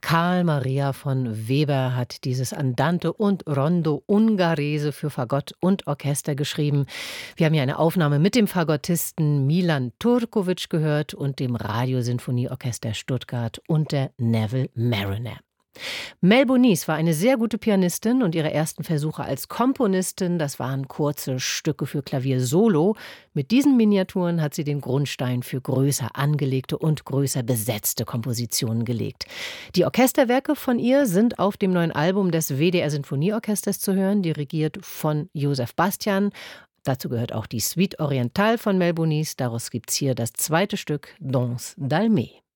Karl Maria von Weber hat dieses Andante und Rondo Ungherese für Fagott und Orchester geschrieben. Wir haben hier eine Aufnahme mit dem Fagottisten Milan Turkovic gehört und dem Radiosinfonieorchester Stuttgart unter Neville Marriner. Mel Bonis war eine sehr gute Pianistin und ihre ersten Versuche als Komponistin, das waren kurze Stücke für Klavier solo. Mit diesen Miniaturen hat sie den Grundstein für größer angelegte und größer besetzte Kompositionen gelegt. Die Orchesterwerke von ihr sind auf dem neuen Album des WDR Sinfonieorchesters zu hören, dirigiert von Josef Bastian. Dazu gehört auch die Suite Orientale von Mel Bonis. Daraus gibt's hier das zweite Stück, Danse d'Almer.